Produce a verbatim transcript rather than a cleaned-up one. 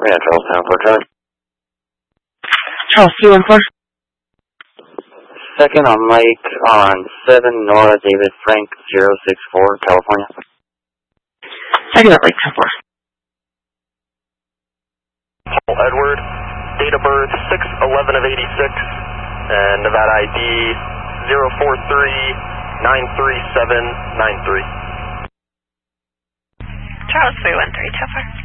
Yeah, Charles Town for Charlie. Charles three one four. Second on Lake on seven, Nora David Frank zero six four, California. Second on Lake ten four. Paul Edward, date of birth six eleven of eighty-six, and Nevada I D zero four three nine three seven nine three. Charles three one three, two four.